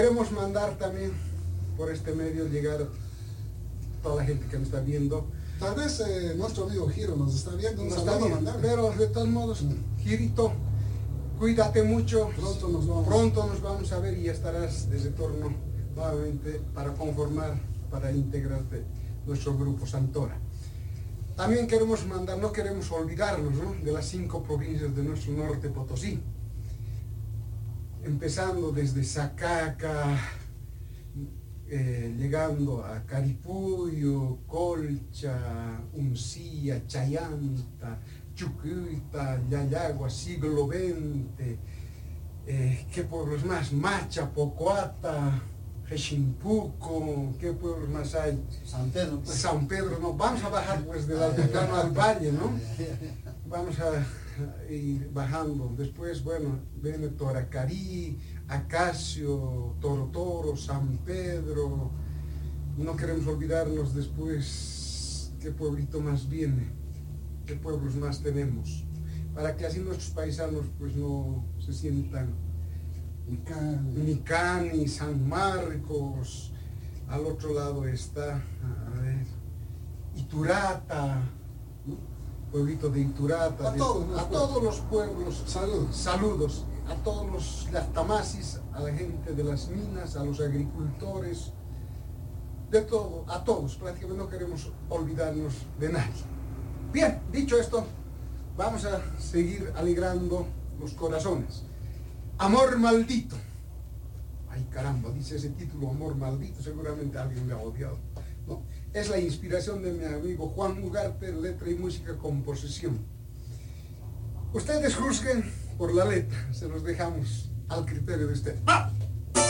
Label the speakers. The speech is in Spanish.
Speaker 1: Queremos mandar también por este medio llegar toda la gente que nos está viendo.
Speaker 2: Tal vez nuestro amigo Giro nos está viendo,
Speaker 1: Nos está viendo,
Speaker 2: mandar.
Speaker 1: pero de todos modos, Girito, cuídate mucho. Pronto nos vamos a ver y ya estarás de retorno nuevamente para conformar, para integrarte nuestro grupo Santora. También queremos mandar, no queremos olvidarnos, ¿no?, de las 5 provincias de nuestro norte Potosí, empezando desde Sacaca, llegando a Caripuyo, Colcha, Uncía, Chayanta, Chucuita, Yayagua, Siglo XX, ¿qué pueblos más? Macha, Pocoata, Jeximpuco, ¿qué pueblos más hay?
Speaker 2: San Pedro.
Speaker 1: Pues. San Pedro, no, vamos a bajar pues del altiplano al valle, ¿no? Vamos a ir bajando. Después, bueno, viene Toracarí, Acacio, Toro, San Pedro. No queremos olvidarnos después qué pueblito más viene, qué pueblos más tenemos, para que así nuestros paisanos pues no se sientan. Nicani, San Marcos, al otro lado está, a ver, Iturata, pueblito de Iturata, a todos los pueblos, saludos, a todos los Llactamasis, a la gente de las minas, a los agricultores, de todo, a todos, prácticamente no queremos olvidarnos de nadie. Bien, dicho esto, vamos a seguir alegrando los corazones. Amor maldito. Ay, caramba, dice ese título, Amor maldito, seguramente alguien me ha odiado. No, es la inspiración de mi amigo Juan Ugarte, letra y música, composición. Ustedes juzguen por la letra, se los dejamos al criterio de ustedes. ¡Va!